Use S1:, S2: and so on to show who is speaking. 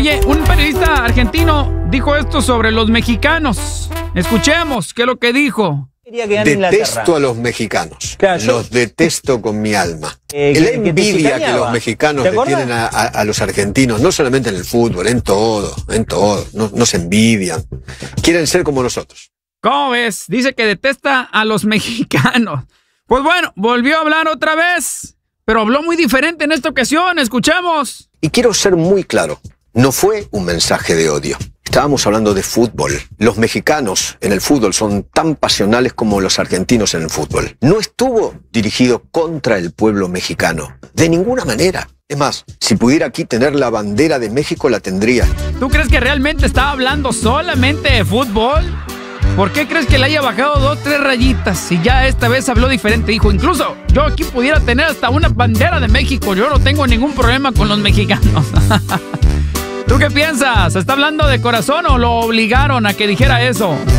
S1: Oye, un periodista argentino dijo esto sobre los mexicanos. Escuchemos qué es lo que dijo.
S2: Detesto a los mexicanos,
S3: Claro,
S2: los detesto con mi alma. La envidia que los mexicanos le tienen a los argentinos, no solamente en el fútbol, en todo, nos envidian, quieren ser como nosotros.
S1: ¿Cómo ves? Dice que detesta a los mexicanos. Pues bueno, volvió a hablar otra vez, pero habló muy diferente en esta ocasión, escuchemos.
S2: Y quiero ser muy claro, no fue un mensaje de odio. Estábamos hablando de fútbol. Los mexicanos en el fútbol son tan pasionales como los argentinos en el fútbol. No estuvo dirigido contra el pueblo mexicano, de ninguna manera. Es más, si pudiera aquí tener la bandera de México, la tendría.
S1: ¿Tú crees que realmente estaba hablando solamente de fútbol? ¿Por qué crees que le haya bajado 2, 3 rayitas? Y ya esta vez habló diferente. Dijo, incluso yo aquí pudiera tener hasta una bandera de México. Yo no tengo ningún problema con los mexicanos. ¿Tú qué piensas? ¿Está hablando de corazón o lo obligaron a que dijera eso?